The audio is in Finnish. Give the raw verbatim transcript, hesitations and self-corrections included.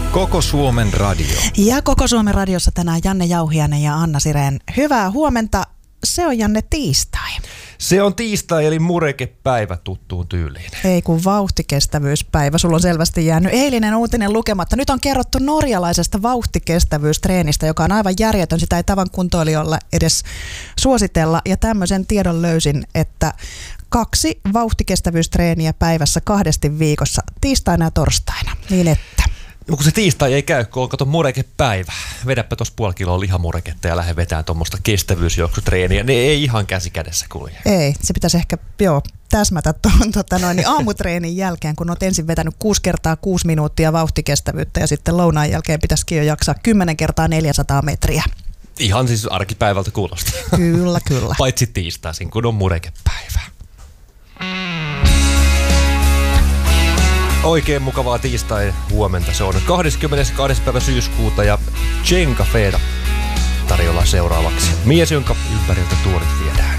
Koko Suomen radio. Ja Koko Suomen radiossa tänään Janne Jauhiainen ja Anna Sireen. Hyvää huomenta. Se on Janne tiistai. Se on tiistai eli murekepäivä tuttuun tyyliin. Ei kun vauhtikestävyyspäivä. Sulla on selvästi jäänyt eilinen uutinen lukematta. Nyt on kerrottu norjalaisesta vauhtikestävyystreenistä, joka on aivan järjetön. Sitä ei tavan kuntoilijoilla edes suositella. Ja tämmöisen tiedon löysin, että kaksi vauhtikestävyystreeniä päivässä kahdesti viikossa, tiistaina ja torstaina. Niin että... Kun se tiistai ei käy, kun on kato murekepäivä. Vedäpä tuossa puoli kiloa lihamureketta ja lähde vetämään tuommoista kestävyysjuoksutreeniä. Ne ei ihan käsi kädessä kulje. Ei, se pitäisi ehkä joo, täsmätä tuon tota noin, niin aamutreenin jälkeen, kun olet ensin vetänyt kuusi kertaa kuusi minuuttia vauhtikestävyyttä ja sitten lounaan jälkeen pitäisikin jo jaksaa kymmenen kertaa neljäsataa metriä. Ihan siis arkipäivältä kuulosti. Kyllä, kyllä. Paitsi tiistaisin, kun on murekepäivä. Oikein mukavaa tiistai huomenta. Se on kahdeskymmenestoinen päivä syyskuuta ja Jen Cafeeta tarjolla seuraavaksi. Mies, jonka ympäriltä tuolit viedään.